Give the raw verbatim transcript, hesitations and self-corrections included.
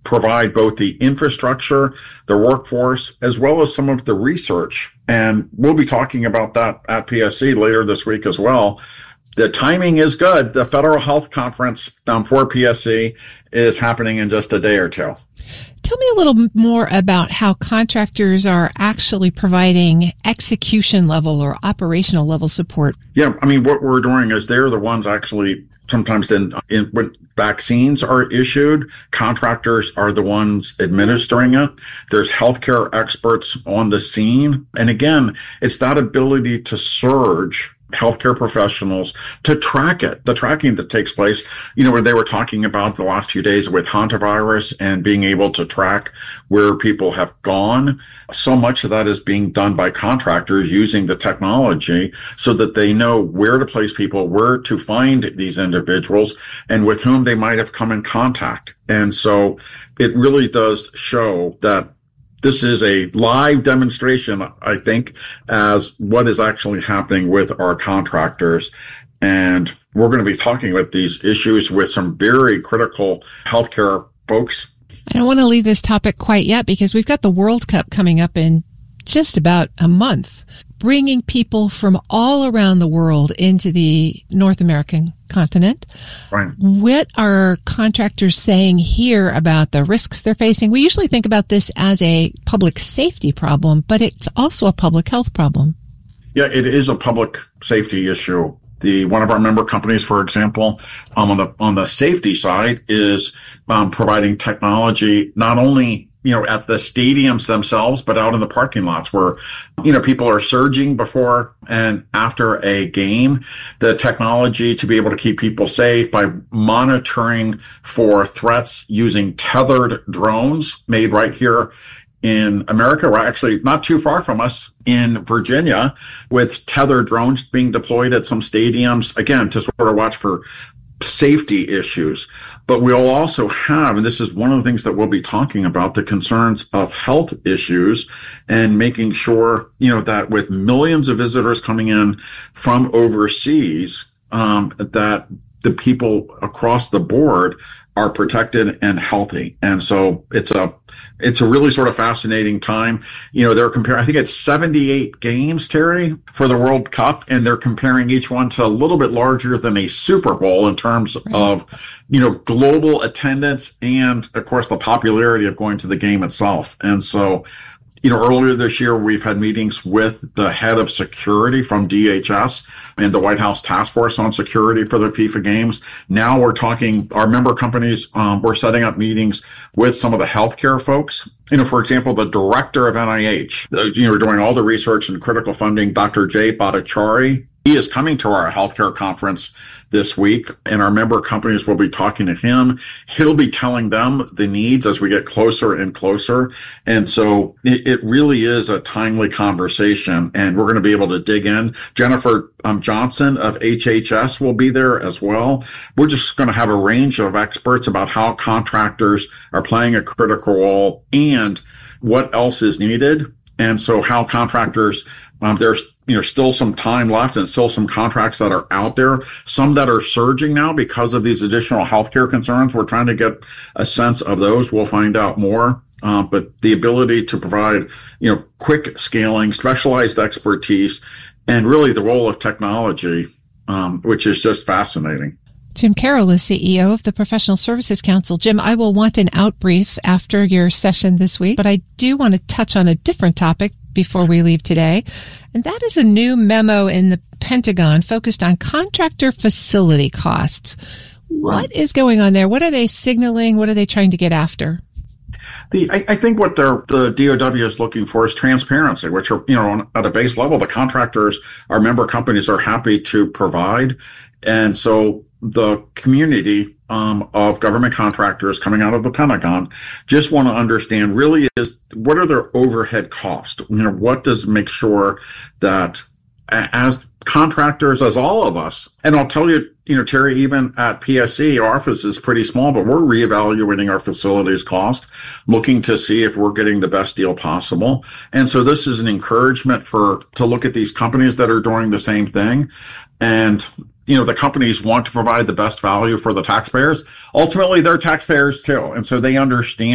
provide both the infrastructure, the workforce, as well as some of the research. And we'll be talking about that at P S C later this week as well. The timing is good. The Federal Health Conference um, for P S C is happening in just a day or two. Tell me a little more about how contractors are actually providing execution level or operational level support. Yeah, I mean, what we're doing is they're the ones actually sometimes in, in when vaccines are issued, contractors are the ones administering it. There's healthcare experts on the scene. And again, it's that ability to surge healthcare professionals to track it, the tracking that takes place, you know, where they were talking about the last few days with hantavirus and being able to track where people have gone. So much of that is being done by contractors using the technology so that they know where to place people, where to find these individuals, and with whom they might have come in contact. And so it really does show that this is a live demonstration, I think, as what is actually happening with our contractors. And we're going to be talking about these issues with some very critical healthcare folks. I don't want to leave this topic quite yet because we've got the World Cup coming up in just about a month, bringing people from all around the world into the North American continent. Right. What are contractors saying here about the risks they're facing? We usually think about this as a public safety problem, but it's also a public health problem. Yeah, it is a public safety issue. The one of our member companies, for example, um, on the on the safety side, is um, providing technology not only you know, at the stadiums themselves, but out in the parking lots where, you know, people are surging before and after a game. The technology to be able to keep people safe by monitoring for threats using tethered drones made right here in America. We're actually not too far from us in Virginia with tethered drones being deployed at some stadiums, again, to sort of watch for safety issues. But we'll also have, and this is one of the things that we'll be talking about, the concerns of health issues and making sure, you know, that with millions of visitors coming in from overseas, um, that the people across the board are protected and healthy. And so it's a, it's a really sort of fascinating time. You know, they're comparing, I think it's seventy-eight games, Terry, for the World Cup, and they're comparing each one to a little bit larger than a Super Bowl in terms right. of, you know, global attendance and, of course, the popularity of going to the game itself. And so, you know, earlier this year, we've had meetings with the head of security from D H S and the White House Task Force on Security for the FIFA games. Now we're talking, our member companies, um, we're setting up meetings with some of the healthcare folks. You know, for example, the director of N I H, you know, doing all the research and critical funding, Doctor Jay Bhattacharya. He is coming to our healthcare conference this week, and our member companies will be talking to him. He'll be telling them the needs as we get closer and closer. And so it, it really is a timely conversation, and we're going to be able to dig in. Jennifer um, Johnson of H H S will be there as well. We're just going to have a range of experts about how contractors are playing a critical role and what else is needed. And so how contractors, um, there's you know, still some time left and still some contracts that are out there, some that are surging now because of these additional healthcare concerns. We're trying to get a sense of those. We'll find out more. Uh, but the ability to provide, you know, quick scaling, specialized expertise, and really the role of technology, um, which is just fascinating. Jim Carroll is C E O of the Professional Services Council. Jim, I will want an out brief after your session this week, but I do want to touch on a different topic before we leave today, and that is a new memo in the Pentagon focused on contractor facility costs. What is going on there? What are they signaling? What are they trying to get after? The, I, I think what they're, the D O W is looking for is transparency, which are, you know, on, at a base level, the contractors, our member companies are happy to provide. And so the community um, of government contractors coming out of the Pentagon just want to understand really is what are their overhead costs? You know, what does make sure that as contractors, as all of us, and I'll tell you, you know, Terry, even at P S C, our office is pretty small, but we're reevaluating our facilities cost, looking to see if we're getting the best deal possible. And so this is an encouragement for, to look at these companies that are doing the same thing. And, you know, the companies want to provide the best value for the taxpayers. Ultimately, they're taxpayers too. And so they understand